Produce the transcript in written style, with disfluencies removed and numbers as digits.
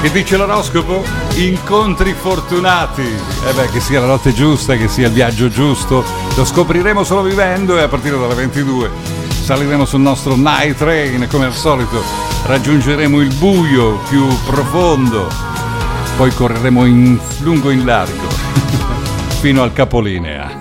Che dice l'oroscopo? Incontri fortunati. Che sia la notte giusta, che sia il viaggio giusto, lo scopriremo solo vivendo, e a partire dalle 22 saliremo sul nostro Night Train e come al solito raggiungeremo il buio più profondo, poi correremo in lungo e in largo fino al capolinea.